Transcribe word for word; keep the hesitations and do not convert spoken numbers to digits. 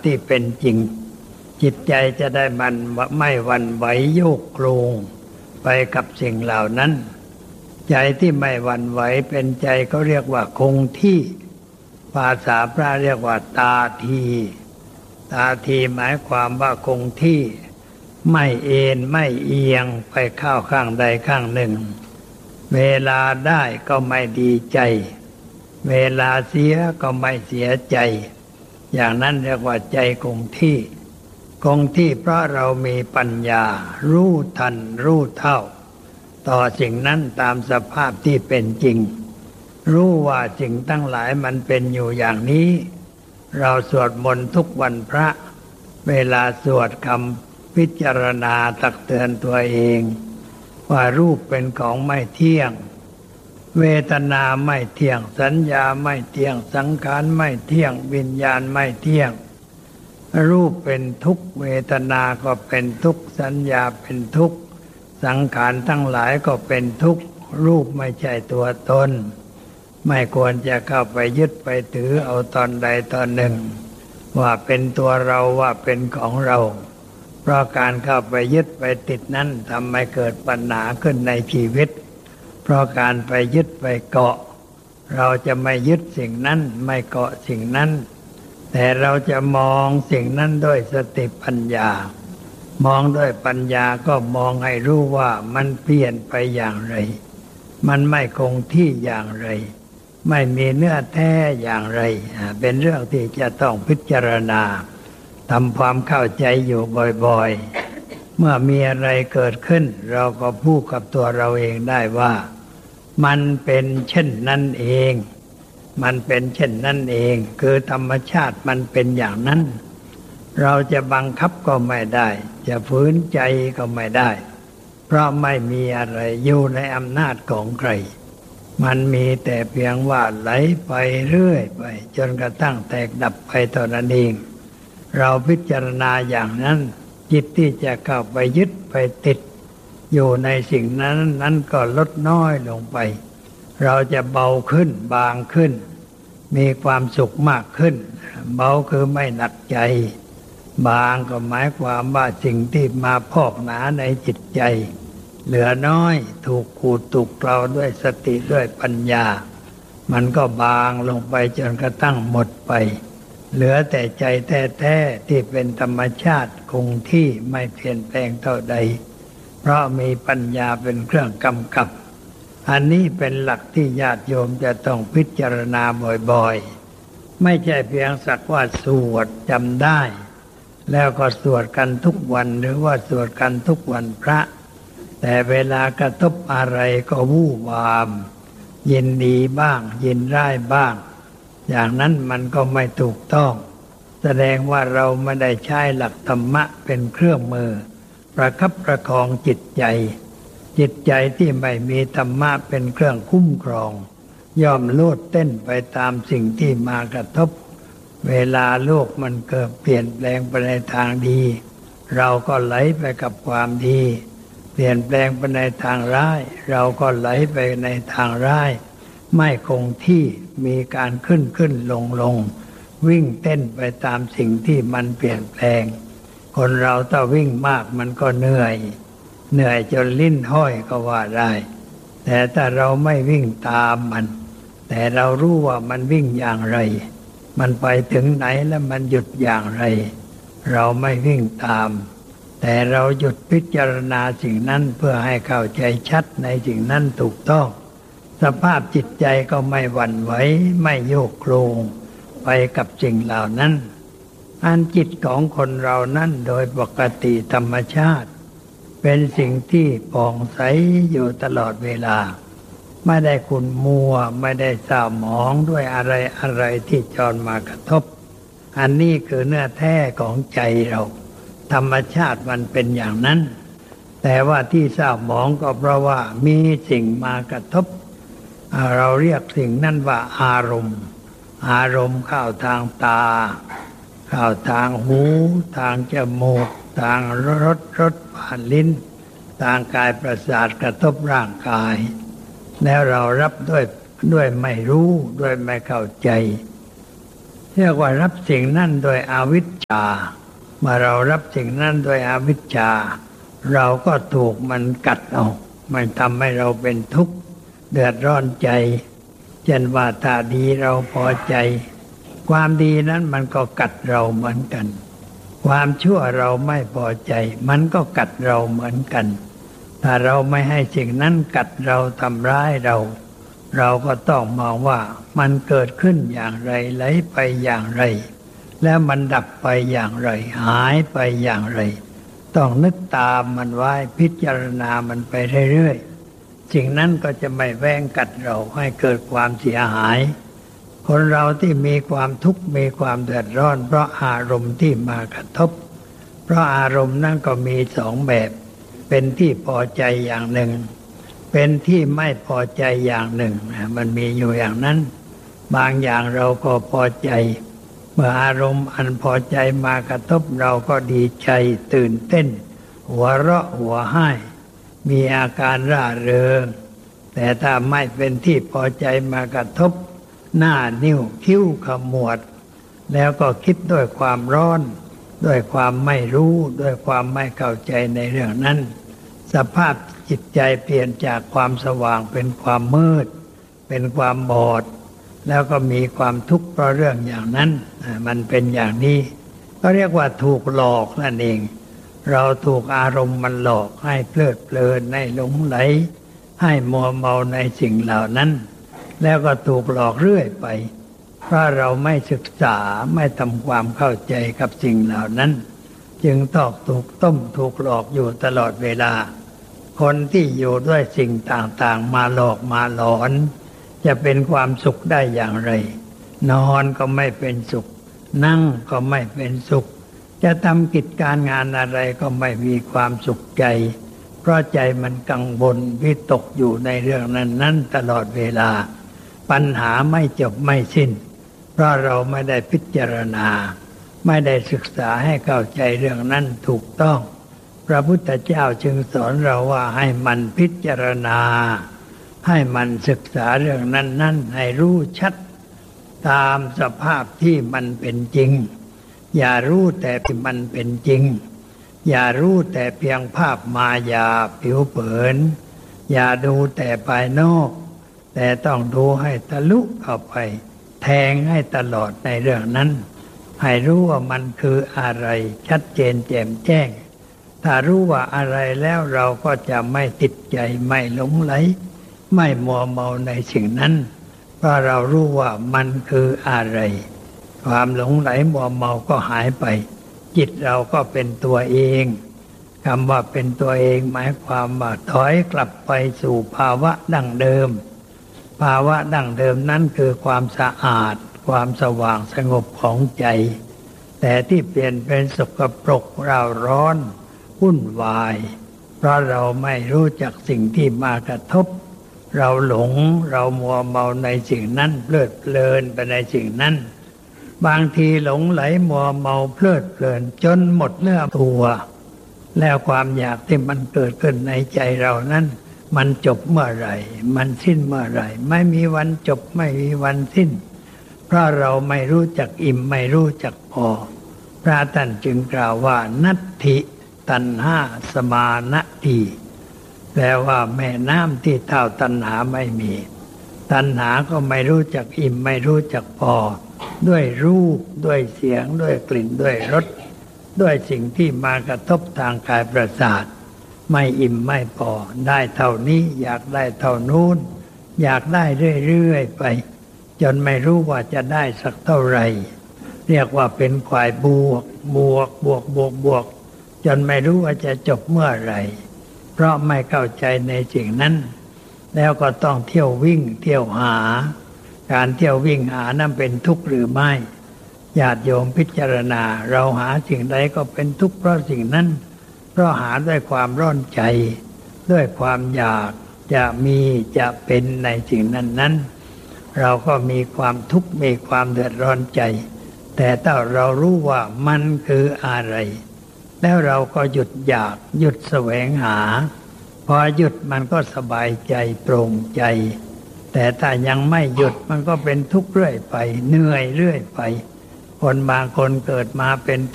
ที่เป็นจริงจิตใจจะได้มันไม่หวั่นไหวโยกโคลงไปกับสิ่งเหล่านั้นใจที่ไม่หวั่นไหวเป็นใจเขาเรียกว่าคงที่ภาษาพระเรียกว่าตาทีตาทีหมายความว่าคงที่ไม่เอ็นไม่เอียงไปเข้าข้างใดข้างหนึ่งเวลาได้ก็ไม่ดีใจเวลาเสียก็ไม่เสียใจอย่างนั้นเรียกว่าใจคงที่คงที่เพราะเรามีปัญญารู้ทันรู้เท่าต่อสิ่งนั้นตามสภาพที่เป็นจริงรู้ว่าสิ่งทั้งหลายมันเป็นอยู่อย่างนี้เราสวดมนต์ทุกวันพระเวลาสวดคำพิจารณาตักเตือนตัวเองว่ารูปเป็นของไม่เที่ยงเวทนาไม่เที่ยงสัญญาไม่เที่ยงสังขารไม่เที่ยงวิญญาณไม่เที่ยงรูปเป็นทุกข์เวทนาก็เป็นทุกข์สัญญาเป็นทุกข์สังขารทั้งหลายก็เป็นทุกข์รูปไม่ใช่ตัวตนไม่ควรจะเข้าไปยึดไปถือเอาตอนใดตอนหนึ่งว่าเป็นตัวเราว่าเป็นของเราเพราะการเข้าไปยึดไปติดนั้นทำให้เกิดปัญหาขึ้นในชีวิตเพราะการไปยึดไปเกาะเราจะไม่ยึดสิ่งนั้นไม่เกาะสิ่งนั้นแต่เราจะมองสิ่งนั้นด้วยสติปัญญามองด้วยปัญญาก็มองให้รู้ว่ามันเปลี่ยนไปอย่างไรมันไม่คงที่อย่างไรไม่มีเนื้อแท้อย่างไรเป็นเรื่องที่จะต้องพิจารณาทำความเข้าใจอยู่บ่อยๆเมื่อมีอะไรเกิดขึ้นเราก็พูดกับตัวเราเองได้ว่ามันเป็นเช่นนั้นเองมันเป็นเช่นนั้นเองคือธรรมชาติมันเป็นอย่างนั้นเราจะบังคับก็ไม่ได้จะฝืนใจก็ไม่ได้เพราะไม่มีอะไรอยู่ในอำนาจของใครมันมีแต่เพียงว่าไหลไปเรื่อยไปจนกระทั่งแตกดับไปเท่านั้นเองเราพิจารณาอย่างนั้นจิตที่จะเข้าไปยึดไปติดอยู่ในสิ่งนั้นนั้นก็ลดน้อยลงไปเราจะเบาขึ้นบางขึ้นมีความสุขมากขึ้นเบาคือไม่หนักใจบางก็หมายความว่าสิ่งที่มาพอกหนาในจิตใจเหลือน้อยถูกขูดถูกเกลาด้วยสติด้วยปัญญามันก็บางลงไปจนกระทั่งหมดไปเหลือแต่ใจแท้ๆที่เป็นธรรมชาติคงที่ไม่เปลี่ยนแปลงเท่าใดเพราะมีปัญญาเป็นเครื่องกำกับอันนี้เป็นหลักที่ญาติโยมจะต้องพิจารณาบ่อยๆไม่ใช่เพียงสักว่าสวดจำได้แล้วก็สวดกันทุกวันหรือว่าสวดกันทุกวันพระแต่เวลากระทบอะไรก็วู่วามยินดีบ้างยินร้ายบ้างอย่างนั้นมันก็ไม่ถูกต้องแสดงว่าเราไม่ได้ใช้หลักธรรมะเป็นเครื่องมือประคับประคองจิตใจจิตใจที่ไม่มีธรรมะเป็นเครื่องคุ้มครองย่อมโลดเต้นไปตามสิ่งที่มากระทบเวลาโลกมันเกิดเปลี่ยนแปลงไปในทางดีเราก็ไหลไปกับความดีเปลี่ยนแปลงไปในทางร้ายเราก็ไหลไปในทางร้ายไม่คงที่มีการขึ้นขึ้นลงลงวิ่งเต้นไปตามสิ่งที่มันเปลี่ยนแปลงคนเราถ้าวิ่งมากมันก็เหนื่อยเหนื่อยจนลิ้นห้อยก็ว่าได้แต่ถ้าเราไม่วิ่งตามมันแต่เรารู้ว่ามันวิ่งอย่างไรมันไปถึงไหนและมันหยุดอย่างไรเราไม่วิ่งตามแต่เราหยุดพิจารณาสิ่งนั้นเพื่อให้เข้าใจชัดในสิ่งนั้นถูกต้องสภาพจิตใจก็ไม่หวั่นไหวไม่โยกโคลงไปกับสิ่งเหล่านั้นอันจิตของคนเรานั้นโดยปกติธรรมชาติเป็นสิ่งที่ผ่องใสอยู่ตลอดเวลาไม่ได้ขุ่นมัวไม่ได้เศร้าหมองด้วยอะไรอะไรที่จรมากระทบอันนี้คือเนื้อแท้ของใจเราธรรมชาติมันเป็นอย่างนั้นแต่ว่าที่เศร้าหมองก็เพราะว่ามีสิ่งมากระทบเราเรียกสิ่งนั้นว่าอารมณ์อารมณ์เข้าทางตาเข้าทางหูทางจมูกทางรสรสผ่านลิ้นทางกายประสาทกระทบร่างกายแล้วเรารับด้วยด้วยไม่รู้ด้วยไม่เข้าใจเรียกว่ารับสิ่งนั้นโดยอวิชชาเมื่อเรารับสิ่งนั้นโดยอวิชชาเราก็ถูกมันกัดเอามันทำให้เราเป็นทุกข์เดือดร้อนใจเช่นว่าถ้าดีเราพอใจความดีนั้นมันก็กัดเราเหมือนกันความชั่วเราไม่พอใจมันก็กัดเราเหมือนกันถ้าเราไม่ให้สิ่งนั้นกัดเราทำร้ายเราเราก็ต้องมองว่ามันเกิดขึ้นอย่างไรไหลไปอย่างไรแล้วมันดับไปอย่างไรหายไปอย่างไรต้องนึกตามมันไว้พิจารณามันไปเรื่อยๆสิ่งนั้นก็จะไม่แว้งกัดเราให้เกิดความเสียหายคนเราที่มีความทุกข์มีความเดือดร้อนเพราะอารมณ์ที่มากระทบเพราะอารมณ์นั้นก็มีสองแบบเป็นที่พอใจอย่างหนึ่งเป็นที่ไม่พอใจอย่างหนึ่งมันมีอยู่อย่างนั้นบางอย่างเราก็พอใจเมื่ออารมณ์อันพอใจมากระทบเราก็ดีใจตื่นเต้นหัวเราะหัวไห้มีอาการร่าเริงแต่ถ้าไม่เป็นที่พอใจมากระทบหน้านิ้วคิ้วขมวดแล้วก็คิดด้วยความร้อนด้วยความไม่รู้ด้วยความไม่เข้าใจในเรื่องนั้นสภาพจิตใจเปลี่ยนจากความสว่างเป็นความมืดเป็นความบอดแล้วก็มีความทุกข์เพราะเรื่องอย่างนั้นมันเป็นอย่างนี้ก็เรียกว่าถูกหลอกนั่นเองเราถูกอารมณ์มันหลอกให้เพลิดเพลินให้หลงไหลให้มัวเมาในสิ่งเหล่านั้นแล้วก็ถูกหลอกเรื่อยไปเพราะเราไม่ศึกษาไม่ทำความเข้าใจกับสิ่งเหล่านั้นจึงต้องถูกต้มถูกหลอกอยู่ตลอดเวลาคนที่อยู่ด้วยสิ่งต่างๆมาหลอกมาหลอนจะเป็นความสุขได้อย่างไรนอนก็ไม่เป็นสุขนั่งก็ไม่เป็นสุขจะทำกิจการงานอะไรก็ไม่มีความสุขใจเพราะใจมันกังวลวิตกอยู่ในเรื่องนั้นๆตลอดเวลาปัญหาไม่จบไม่สิ้นเพราะเราไม่ได้พิจารณาไม่ได้ศึกษาให้เข้าใจเรื่องนั้นถูกต้องพระพุทธเจ้าจึงสอนเราว่าให้มันพิจารณาให้มันศึกษาเรื่องนั้นๆให้รู้ชัดตามสภาพที่มันเป็นจริงอย่ารู้แต่ที่มันเป็นจริงอย่ารู้แต่เพียงภาพมายาผิวเผินอย่าดูแต่ภายนอกแต่ต้องดูให้ทะลุเข้าไปแทงให้ตลอดในเรื่องนั้นให้รู้ว่ามันคืออะไรชัดเจนแจ่มแจ้งถ้ารู้ว่าอะไรแล้วเราก็จะไม่ติดใจไม่หลงไหลไม่มัวเมาในสิ่งนั้นเพราะเรารู้ว่ามันคืออะไรความหลงไหลมัวเมาก็หายไปจิตเราก็เป็นตัวเองคำว่าเป็นตัวเองหมายความว่าถอยกลับไปสู่ภาวะดั้งเดิมภาวะดั้งเดิมนั้นคือความสะอาดความสว่างสงบของใจแต่ที่เปลี่ยนเป็นสกปรกเร่าร้อนวุ่นวายเพราะเราไม่รู้จักสิ่งที่มากระทบเราหลงเรามัวเมาในสิ่งนั้นเพลิดเพลินไปในสิ่งนั้นบางทีหลงไหลมัวเมาเพลิดเพลินจนหมดเนื้อตัวแล้วความอยากที่มันเกิดขึ้นในใจเรานั้นมันจบเมื่อไหร่มันสิ้นเมื่อไหร่ไม่มีวันจบไม่มีวันสิ้นเพราะเราไม่รู้จักอิ่มไม่รู้จักพอพระท่านจึงกล่าวว่านัตถิตัณหาสมานะทีแปลว่าแม่น้ำที่เท่าตัณหาไม่มีตัณหาก็ไม่รู้จักอิ่มไม่รู้จักพอด้วยรูปด้วยเสียงด้วยกลิ่นด้วยรสด้วยสิ่งที่มากระทบทางกายประสาทไม่อิ่มไม่พอได้เท่านี้อยากได้เท่านู้นอยากได้เรื่อยๆไปจนไม่รู้ว่าจะได้สักเท่าไหร่เรียกว่าเป็นควายบวกบวกบวกบวกบวกจนไม่รู้ว่าจะจบเมื่อไหร่เพราะไม่เข้าใจในสิ่งนั้นแล้วก็ต้องเที่ยววิ่งเที่ยวหาการเที่ยววิ่งหานั้นเป็นทุกข์หรือไม่ญาติโยมพิจารณาเราหาสิ่งใดก็เป็นทุกข์เพราะสิ่งนั้นเพราะหาด้วยความร้อนใจด้วยความอยากจะมีจะเป็นในสิ่งนั้นนั้นเราก็มีความทุกข์มีความเดือดร้อนใจแต่ถ้าเรารู้ว่ามันคืออะไรแล้วเราก็หยุดอยากหยุดแสวงหาพอหยุดมันก็สบายใจโปร่งใจแต่ถ้ายังไม่หยุดมันก็เป็นทุกข์เรื่อยไปเหนื่อยเรื่อยไปคนบางคนเกิดมาเป็น